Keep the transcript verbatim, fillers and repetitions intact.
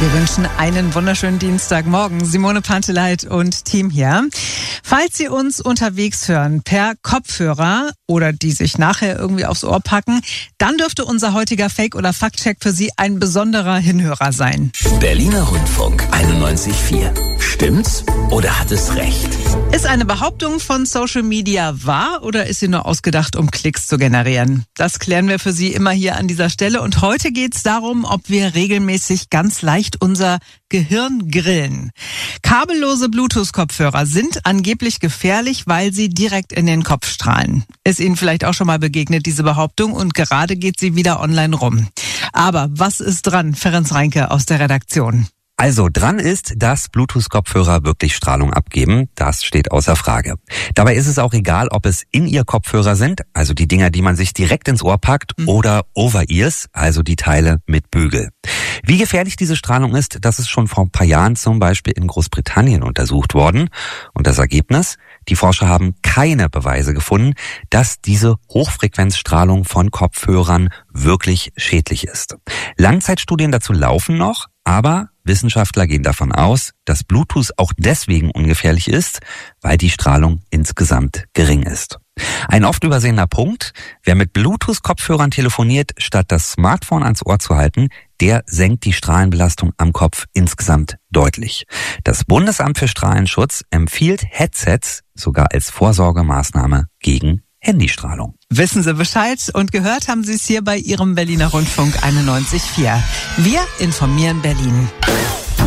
Wir wünschen einen wunderschönen Dienstagmorgen. Simone Panteleit und Team hier. Falls Sie uns unterwegs hören, per Kopfhörer oder die sich nachher irgendwie aufs Ohr packen, dann dürfte unser heutiger Fake- oder Faktcheck für Sie ein besonderer Hinhörer sein. Berliner Rundfunk einundneunzig Komma vier. Stimmt's oder hat es recht? Ist eine Behauptung von Social Media wahr oder ist sie nur ausgedacht, um Klicks zu generieren? Das klären wir für Sie immer hier an dieser Stelle. Und heute geht es darum, ob wir regelmäßig ganz leicht unser Gehirn grillen. Kabellose Bluetooth-Kopfhörer sind angeblich gefährlich, weil sie direkt in den Kopf strahlen. Ist Ihnen vielleicht auch schon mal begegnet, diese Behauptung, und gerade geht sie wieder online rum. Aber was ist dran, Ferenc Reinke aus der Redaktion? Also dran ist, dass Bluetooth-Kopfhörer wirklich Strahlung abgeben. Das steht außer Frage. Dabei ist es auch egal, ob es In-Ear-Kopfhörer sind, also die Dinger, die man sich direkt ins Ohr packt, mhm. oder Over-Ears, also die Teile mit Bügel. Wie gefährlich diese Strahlung ist, das ist schon vor ein paar Jahren zum Beispiel in Großbritannien untersucht worden. Und das Ergebnis? Die Forscher haben keine Beweise gefunden, dass diese Hochfrequenzstrahlung von Kopfhörern wirklich schädlich ist. Langzeitstudien dazu laufen noch, aber Wissenschaftler gehen davon aus, dass Bluetooth auch deswegen ungefährlich ist, weil die Strahlung insgesamt gering ist. Ein oft übersehener Punkt: Wer mit Bluetooth-Kopfhörern telefoniert, statt das Smartphone ans Ohr zu halten, der senkt die Strahlenbelastung am Kopf insgesamt deutlich. Das Bundesamt für Strahlenschutz empfiehlt Headsets sogar als Vorsorgemaßnahme gegen Handystrahlung. Wissen Sie Bescheid, und gehört haben Sie es hier bei Ihrem Berliner Rundfunk einundneunzig Komma vier. Wir informieren Berlin.